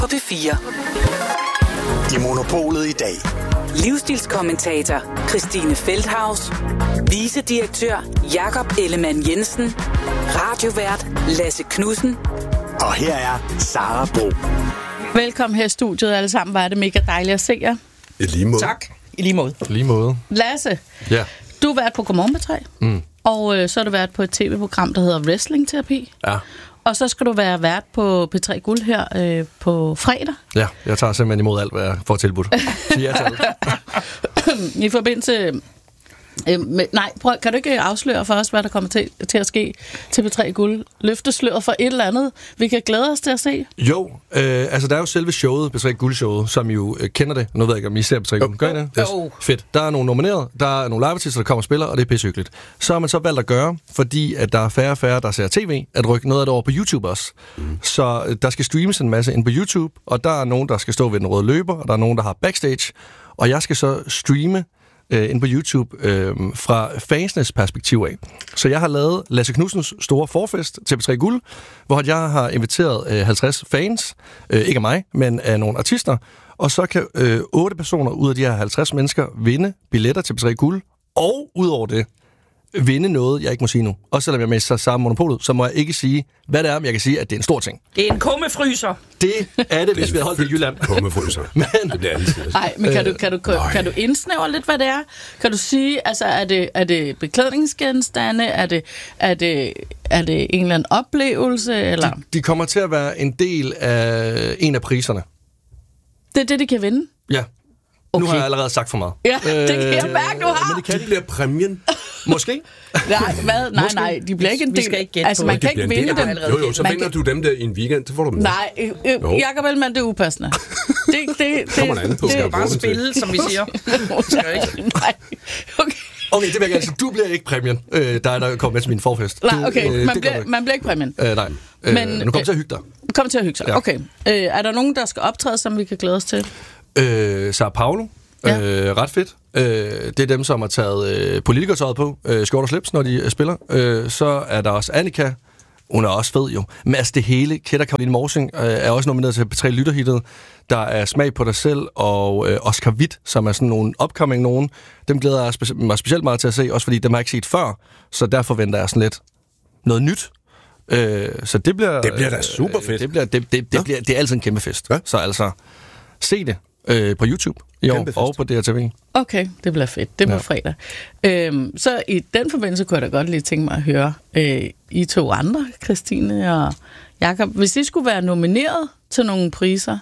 på P4. I Monopolet i dag. Livsstilskommentator Christine Feldhaus, vicedirektør Jakob Ellemann Jensen, radiovært Lasse Knudsen. Og her er Sara Bro. Velkommen her i studiet alle sammen. Var det mega dejligt at se jer. I lige måde. Tak. I lige måde. Lige måde. Lasse, Ja. du har været på Godmorgen P3, og så har du været på et tv-program, der hedder Wrestling Terapi. Ja. Og så skal du være vært på P3 Guld her på fredag. Ja, jeg tager simpelthen imod alt, hvad jeg får tilbudt. Sig ja til alt. I forbindelse... kan du ikke afsløre for os, hvad der kommer til at ske til P3 Guld? Løftesløret for et eller andet, vi kan glæde os til at se? Jo, altså der er jo selve showet, P3 Guld-showet, som I jo kender det. Nu ved jeg ikke, om I ser P3 Guld. Gør I det? Yes. Fedt. Der er nogle nomineret, der er nogle live-artister, der kommer og spiller, og det er pissehyggeligt. Så har man så valgt at gøre, fordi at der er færre og færre, der ser tv, at rykke noget af det over på YouTube også. Så der skal streames en masse ind på YouTube, og der er nogen, der skal stå ved den røde løber, og der er nogen, der har backstage, og jeg skal så streame ind på YouTube fra fansenes perspektiv af. Så jeg har lavet Lasse Knudsens store forfest til P3 Guld, hvor jeg har inviteret 50 fans, ikke af mig, men af nogle artister, og så kan 8 personer ud af de her 50 mennesker vinde billetter til P3 Guld, og udover det, vinde noget, jeg ikke må sige nu. Også selvom jeg er med i samme Monopolet, så må jeg ikke sige, hvad det er, men jeg kan sige, at det er en stor ting. Det er en kummefryser. Det er det, hvis vi har holdt det i Jylland. Kummefryser. Men det bliver altid. Nej, men kan du indsnævre lidt, hvad det er? Kan du sige, altså er det beklædningsgenstande? Er det en eller anden oplevelse? Eller? De kommer til at være en del af en af priserne. Det er det, de kan vinde? Ja. Okay. Nu har jeg allerede sagt for meget. Ja, det kan jeg mærke, du har. Men det bliver præmien. Måske. Nej, hvad? Nej, de bliver ikke en del. Vi skal ikke gætte altså, på man det. kan ikke vinde dem. Jo, så vinder du dem der i en weekend, så får du dem. Nej, Jakob Ellemann, det er upassende. Det kommer an på. Du skal bare spille, som vi siger. Nej, okay. Okay, det vil jeg gerne sige. Du bliver ikke præmien, der kommer med til min forfest. Nej, okay. Man bliver ikke præmien. Nej. Men nu kommer til at hygge dig. Kommer til at hygge sig, ja. Okay. Er der nogen, der skal optræde, som vi kan glæde os til? Sara Paulo. Ja. Ret fedt. Det er dem, som har taget politikertøjet på, skjort og slips, når de spiller. Så er der også Annika. Hun er også fed jo. Men altså det hele, Kætter Karoline Morsing er også nomineret til P3 Lytterhittet. Der er Smag på dig selv, og Oscar Witt, som er sådan nogle upcoming nogen. Dem glæder jeg mig specielt meget til at se, også fordi dem har jeg ikke set før. Så derfor venter jeg sådan lidt noget nyt. Så det bliver... Det bliver da super fedt. Det er altid en kæmpe fest. Ja. Så altså, se det på YouTube i år og på DRTV. Okay, det bliver fedt. Det bliver fredag. Så i den forbindelse kunne jeg da godt lige tænke mig at høre I to andre, Christine og Jakob. Hvis I skulle være nomineret til nogle priser,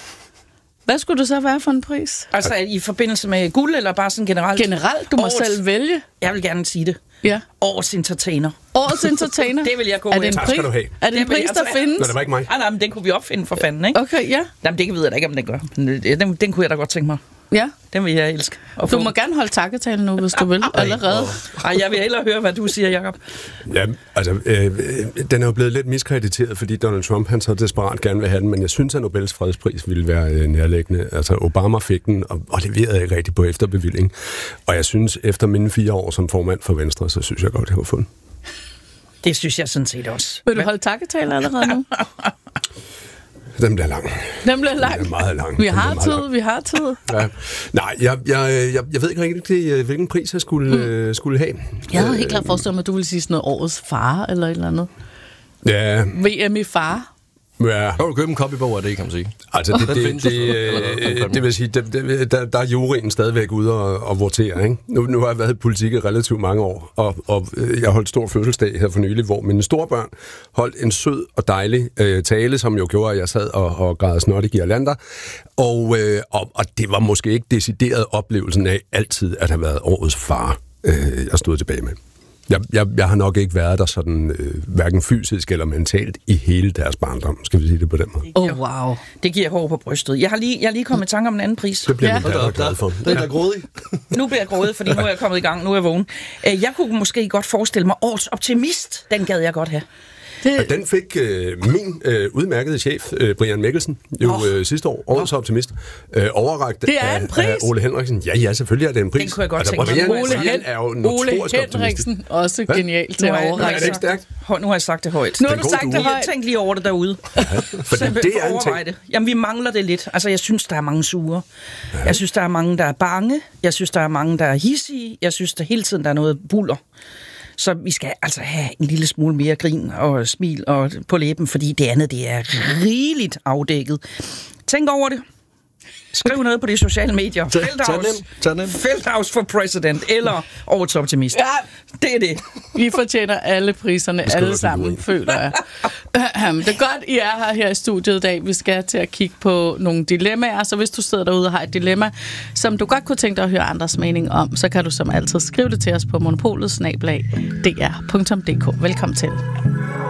hvad skulle det så være for en pris? Altså i forbindelse med guld, eller bare sådan generelt? Generelt, du må selv vælge. Jeg vil gerne sige det. Ja. Årets entertainer. Årets entertainer? Det vil jeg gå med. Er det en pris, der findes? Nå, det var ikke mig. Nej, men den kunne vi opfinde for fanden, ikke? Okay, ja. Jamen, det ved jeg da ikke, om den gør. Den kunne jeg da godt tænke mig. Ja. Den vil jeg elske. Du må gerne holde takketalen nu, hvis du vil, allerede. Ej, jeg vil hellere høre, hvad du siger, Jakob. Ja, altså, den er jo blevet lidt miskrediteret, fordi Donald Trump, han så desperat gerne vil have den, men jeg synes, at Nobels fredspris ville være nærliggende. Altså, Obama fik den, og leverede ikke rigtig på efterbevilling. Og jeg synes, efter mine 4 år som formand for Venstre, så synes jeg godt, jeg har fundet. Det synes jeg sådan set også. Vil du holde takketalen allerede nu? Den bliver lang. Den bliver lang? Den er meget lang. Vi har tid. Ja. Nej, jeg ved ikke rigtig, hvilken pris jeg skulle have. Jeg havde helt klart forestillet mig, at du ville sige sådan noget årets far, eller et eller andet. Ja. VM i far. Ja. Så du købe en copybog af det, kan man sige. Altså, det vil sige, der er juryen stadigvæk ude og votere, ikke? Nu har jeg været i politik i relativt mange år, og jeg holdt stor fødselsdag her for nylig, hvor mine storebørn holdt en sød og dejlig tale, som jo gjorde, at jeg sad og græd snot i girlander. Og det var måske ikke decideret oplevelsen af altid at have været årets far, jeg stod tilbage med. Jeg har nok ikke været der sådan, hverken fysisk eller mentalt i hele deres barndom, skal vi sige det på den måde. Wow. Det giver hår på brystet. Jeg har lige kommet i tanke om en anden pris. Det bliver jeg glad for. Det er grådig. Nu bliver jeg grådig, fordi nu er jeg kommet i gang, nu er jeg vågen. Jeg kunne måske godt forestille mig årets optimist, den gad jeg godt have. Og den fik min udmærkede chef, Brian Mikkelsen, sidste år, årets optimist, overrakt af Ole Henriksen. Ja, selvfølgelig er det en pris. Den kunne jeg godt tænke mig. Ole Henriksen, også genialt til at overrække. Er det ikke stærkt? Nu har jeg sagt det højt. Nu har du sagt det højt. Tænk lige over det derude. Fordi det er en ting. Jamen, vi mangler det lidt. Altså, jeg synes, der er mange sure. Jeg synes, der er mange, der er bange. Jeg synes, der er mange, der er hissige. Jeg synes, der hele tiden der er noget buller. Så vi skal altså have en lille smule mere grin og smil og på læben, fordi det andet, det er rigeligt afdækket. Tænk over det. Skriv noget på de sociale medier. Feldhaus for president, eller årets optimist. Ja. Det er det. Vi fortjener alle priserne, alle sammen, føler jeg. Det er godt, I er her i studiet i dag. Vi skal til at kigge på nogle dilemmaer, så hvis du sidder derude og har et dilemma, som du godt kunne tænke dig at høre andres mening om, så kan du som altid skrive det til os på monopolet@dr.dk. Velkommen til.